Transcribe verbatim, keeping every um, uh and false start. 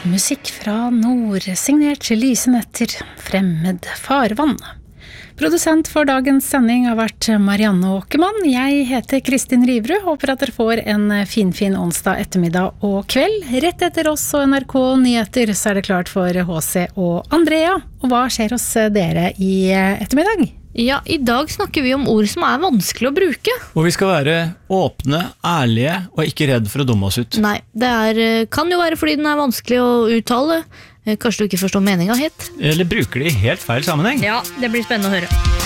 Musikk fra nord, signert Lyse netter, fremmed farvann. Produsent for dagens sending har vært Marianne Åkermann. Jeg heter Kristin Riverud, håper at dere får en fin, fin onsdag ettermiddag og kveld. Rett etter oss og N R K Nyheter så er det klart for H C og Andrea. Og hva skjer hos dere i ettermiddag? Ja, i dag snakker vi om ord som er vanskelig å bruke. Og vi skal være åpne, ærlige og ikke redd for å dumme oss ut. Nei, det er, kan jo være fordi den er vanskelig å uttale. Kanskje du ikke forstår meningen helt? Eller bruker det i helt feil sammenheng. Ja, det blir spennende å høre.